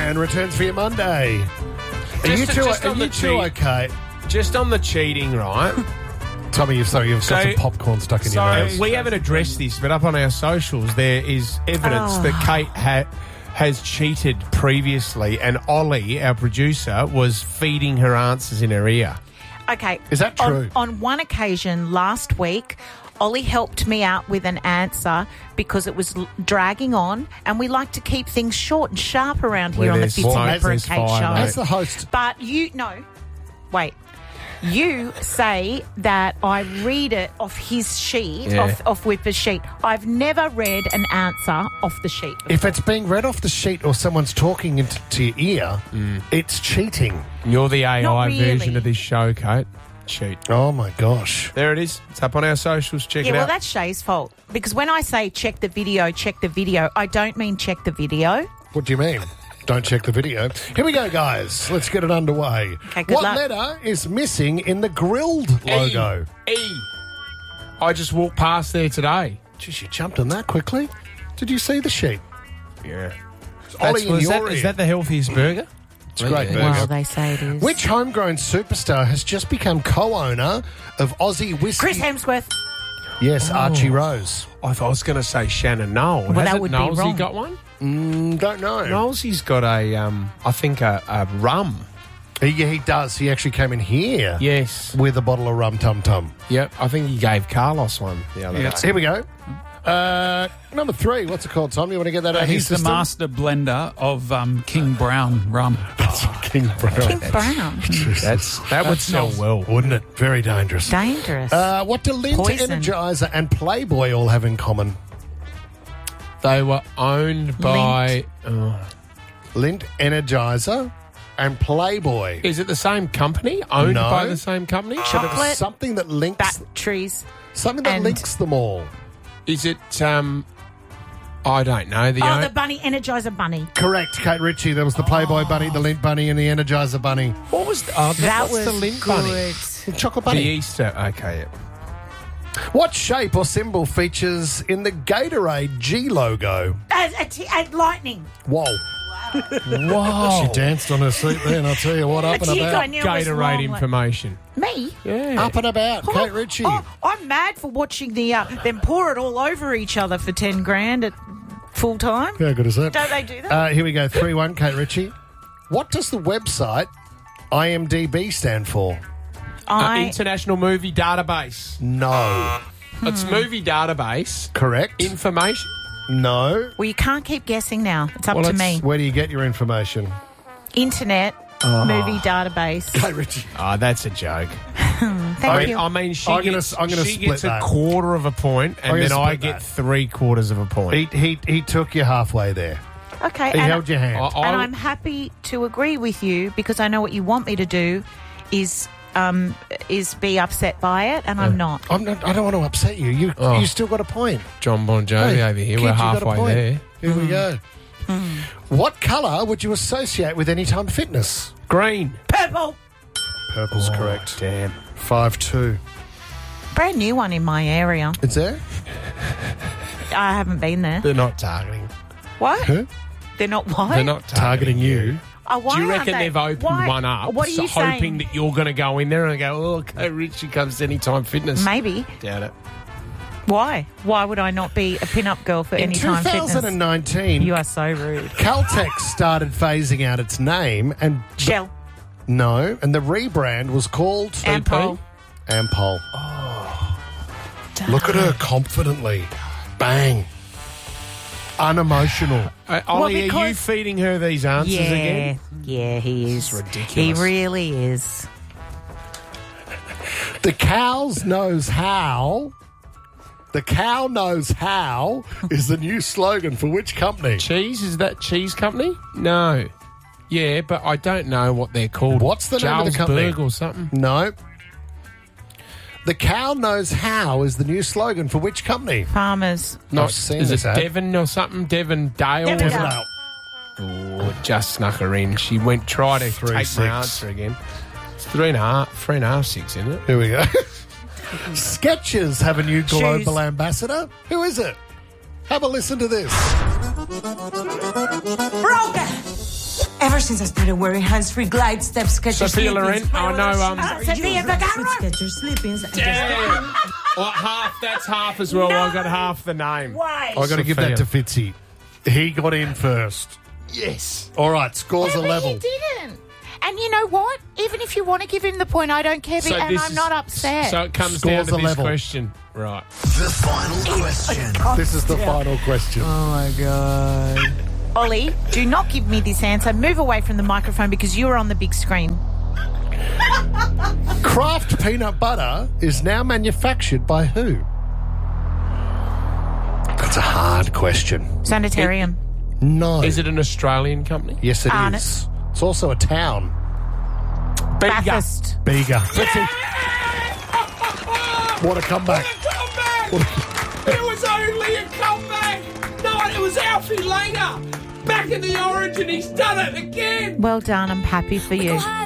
Man returns for your Monday. Are you two okay? Just on the cheating, right? Tommy, you've got some popcorn stuck in your nose. We haven't addressed this, but up on our socials there is evidence that Kate has cheated previously, and Ollie, our producer, was feeding her answers in her ear. Okay. Is that true? On one occasion last week, Ollie helped me out with an answer because it was dragging on, and we like to keep things short and sharp around here on the Fitzy Pepper and Kate show. As the host. But wait. You say that I read it off his sheet, off Whipper's sheet. I've never read an answer off the sheet before. If it's being read off the sheet or someone's talking into your ear, it's cheating. You're the AI Not really. version of this show, Kate. Cheat. Oh, my gosh. There it is. It's up on our socials. Check it out. Yeah, well, that's Shay's fault. Because when I say check the video, I don't mean check the video. What do you mean? Don't check the video. Here we go, guys. Let's get it underway. Okay, good what luck. letter is missing in the grilled logo? E. I just walked past there today. Jeez, you jumped on that quickly. Did you see the sheet? Yeah. Ollie in your Is ear. that the healthiest burger? It's a great burger. Well, they say it is. Which homegrown superstar has just become co-owner of Aussie whiskey? Chris Hemsworth. Yes, Archie Rose. I was going to say Shannon Noel. Well, that would be Knowlesy wrong. got one? Don't know. Knowlesy's got a rum. He does. He actually came in here Yes. with a bottle of rum tum tum. Yep. I think he gave Carlos one the other day. Here we go. Number 3. What's it called, Tom? You want to get that out of your He's the system? master blender of King Brown rum. King Brown. King Brown. That would sell well. Wouldn't it? Very dangerous. Dangerous. What do Lindt, Poison. Energizer, and Playboy all have in common? They were owned by... Lindt, Energizer, and Playboy. Is it the same company? Owned No. by the same company? Chocolate. Something that links. Batteries. Something that and- links them all. Is it... I don't know. The bunny, Energizer bunny. Correct, Kate Ritchie. There was the Playboy bunny, the Lindt bunny, and the Energizer bunny. What was... That what's was the Lindt good. bunny? The chocolate The bunny. Easter... Okay, yeah. What shape or symbol features in the Gatorade G logo? Lightning. Whoa. Whoa. She danced on her seat there, and I'll tell you what, up and I about. knew it was Gatorade wrong. information. Me? Yeah. Up and about, Kate Ritchie. I'm mad for watching them pour it all over each other for 10 grand at full time. How good is that? Don't they do that? Here we go, 3-1, Kate Ritchie. What does the website IMDb stand for? International Movie Database. No. It's movie database. Correct. Information. No. Well, you can't keep guessing now. It's up to me. Where do you get your information? Internet movie database. Kate Ritchie. Oh, that's a joke. Thank you. I mean, she I'm gets, gonna she split gets that. a quarter of a point, and I'm then gonna I split get that. 3/4 of a point. He took you halfway there. Okay. He and held your hand. and I'm happy to agree with you because I know what you want me to do is be upset by it, and I'm not. I don't want to upset you. You still got a point. John Bon Jovi Hey, over here. kid, We're you got a halfway point. there. Here we go. What colour would you associate with Anytime Fitness? Green. Purple. Purple's correct. Damn. 5-2. Brand new one in my area. It's there? I haven't been there. They're not targeting. What? Huh? They're not what? They're not targeting you. Oh, why Do you aren't reckon they? they've opened Why? one up, What are you hoping saying? that you're going to go in there and go, oh, okay, Richie comes to Anytime Fitness? Maybe. Doubt it. Why? Why would I not be a pin-up girl for In Anytime Fitness? 2019, You are so rude. Caltex started phasing out its name and... Shell. No, and the rebrand was called... Ampol. Ampol. Look at her confidently. Bang. Unemotional. Ollie, are you because- feeding her these answers again? Yeah, he is. This is ridiculous. He really is. The cows knows how. The cow knows how is the new slogan for which company? Cheese? Is that cheese company? No. Yeah, but I don't know what they're called. What's the name of the company? Jarlsberg or something? No. The cow knows how is the new slogan for which company? Farmers. I've seen Is it this ad. Devon or something? Devon Dale? Devon Devon Dale. Oh, it just snuck her in. She went try to take 3-6. my answer again. It's 3.5, 6, isn't it? Here we go. Skechers have a new global Shoes. ambassador. Who is it? Have a listen to this. Broker. Ever since I started wearing hands-free glide steps, Skechers Sophia Sleepings, Loren. Oh, no, Sophia Vergara. with Skechers Sleepings. Damn. Well, that's half as well. I got half the name. Why? I got to give that to Sophia. Fitzy. He got in first. Yes. All right, scores are But level. he didn't. And you know what? Even if you want to give him the point, I don't care, So and this I'm is- not upset. So it comes Scores down to are this level. question. Right. The final question. This is the final question. Oh, my God. Ollie, do not give me this answer. Move away from the microphone because you are on the big screen. Kraft peanut butter is now manufactured by who? That's a hard question. Sanitarium. No. Is it an Australian company? Yes, it Arnott. is. It's also a town. Bega. Bathurst. Bega. What a comeback. It was only a comeback. No, it was Alfie later. Back in the origin, he's done it again. Well done. I'm happy for you.